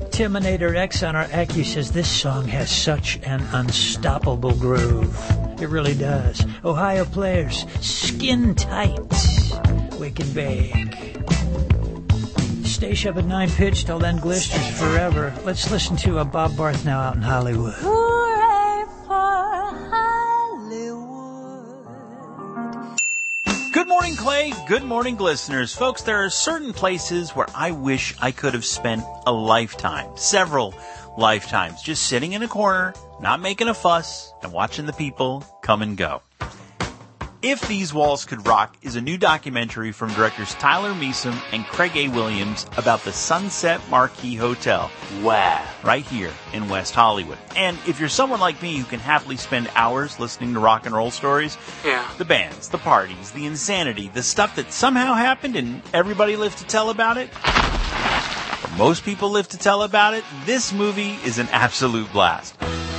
Timinator X on our Accu says this song has such an unstoppable groove. It really does. Ohio players, skin tight. Wake and bake. Stay sharp at 9 pitch till then glisters forever. Let's listen to a Bob Barth now out in Hollywood. Hooray for Hollywood. Good morning, Clay. Good morning, listeners. Folks, there are certain places where I wish I could have spent a lifetime, several lifetimes, just sitting in a corner, not making a fuss, and watching the people come and go. If These Walls Could Rock is a new documentary from directors Tyler Measom and Craig A. Williams about the Sunset Marquis Hotel. Wow. Right here in West Hollywood. And if you're someone like me who can happily spend hours listening to rock and roll stories, the bands, the parties, the insanity, the stuff that somehow happened and everybody lived to tell about it, or most people live to tell about it, this movie is an absolute blast.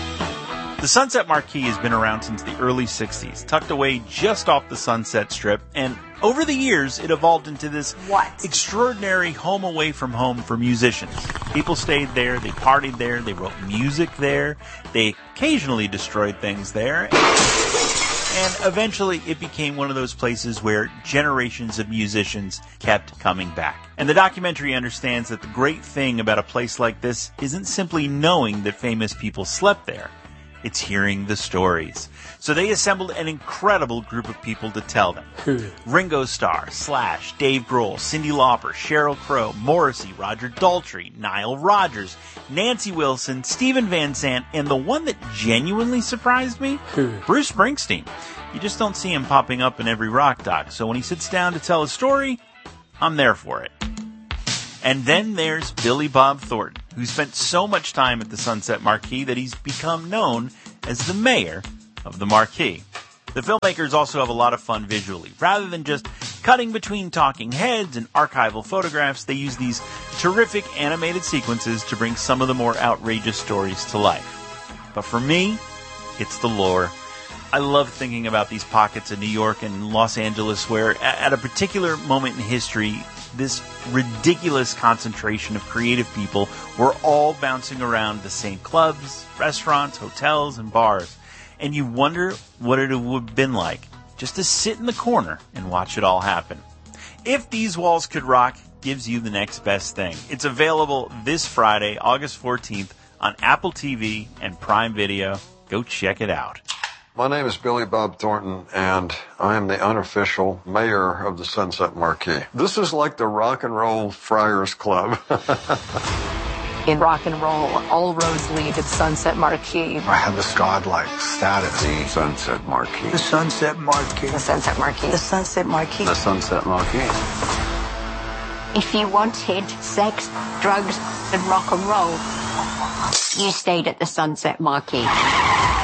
The Sunset Marquis has been around since the early 60s, tucked away just off the Sunset Strip, and over the years it evolved into this extraordinary home away from home for musicians. People stayed there, they partied there, they wrote music there, they occasionally destroyed things there, and eventually it became one of those places where generations of musicians kept coming back. And the documentary understands that the great thing about a place like this isn't simply knowing that famous people slept there. It's hearing the stories. So they assembled an incredible group of people to tell them. Ringo Starr, Slash, Dave Grohl, Cyndi Lauper, Sheryl Crow, Morrissey, Roger Daltrey, Nile Rodgers, Nancy Wilson, Steven Van Sant, and the one that genuinely surprised me, Bruce Springsteen. You just don't see him popping up in every rock doc, so when he sits down to tell a story, I'm there for it. And then there's Billy Bob Thornton, who spent so much time at the Sunset Marquis that he's become known as the mayor of the Marquis. The filmmakers also have a lot of fun visually. Rather than just cutting between talking heads and archival photographs, they use these terrific animated sequences to bring some of the more outrageous stories to life. But for me, it's the lore. I love thinking about these pockets of New York and Los Angeles where, at a particular moment in history, this ridiculous concentration of creative people were all bouncing around the same clubs, restaurants, hotels, and bars. And you wonder what it would have been like just to sit in the corner and watch it all happen. If These Walls Could Rock gives you the next best thing. It's available this Friday, August 14th, on Apple TV and Prime Video. Go check it out. My name is Billy Bob Thornton, and I am the unofficial mayor of the Sunset Marquis. This is like the Rock and Roll Friars Club. In rock and roll, all roads lead to the Sunset Marquis. I have this godlike status. The Sunset Marquis. The Sunset Marquis. The Sunset Marquis. The Sunset Marquis. The Sunset Marquis. If you wanted sex, drugs, and rock and roll, you stayed at the Sunset Marquis.